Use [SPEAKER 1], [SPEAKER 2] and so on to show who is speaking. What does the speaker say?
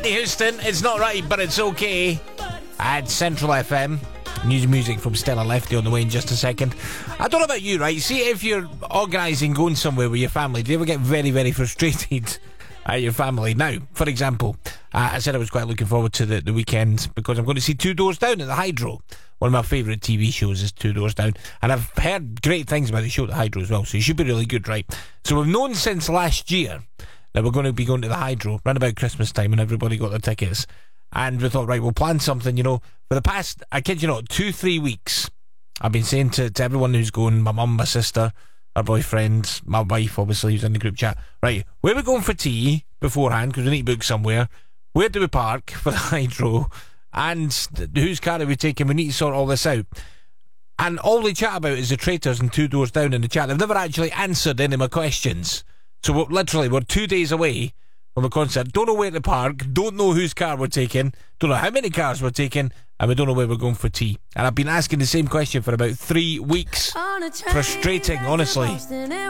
[SPEAKER 1] Whitney Houston, It's Not Right, But It's Okay. At Central FM. New music from Stella Lefty on the way in just a second. I don't know about you, right? See, if you're organising going somewhere with your family, do you ever get very, very frustrated at your family? Now, for example, I said I was quite looking forward to the weekend because I'm going to see Two Doors Down at the Hydro. One of my favourite TV shows is Two Doors Down, and I've heard great things about the show at the Hydro as well, so it should be really good, right? So we've known since last year that we're going to be going to the Hydro around about Christmas time, and everybody got their tickets. And we thought, right, we'll plan something, you know. For the past, I kid you not, 2-3 weeks, I've been saying to everyone who's going, my mum, my sister, our boyfriend, my wife, obviously, who's in the group chat, right, where are we going for tea beforehand, because we need to book somewhere? Where do we park for the Hydro? And whose car are we taking? We need to sort all this out. And all they chat about is the Traitors and Two Doors Down in the chat. They've never actually answered any of my questions. So we're 2 days away from the concert. Don't know where to park, don't know whose car we're taking, don't know how many cars we're taking, and we don't know where we're going for tea. And I've been asking the same question for about 3 weeks. Frustrating, honestly.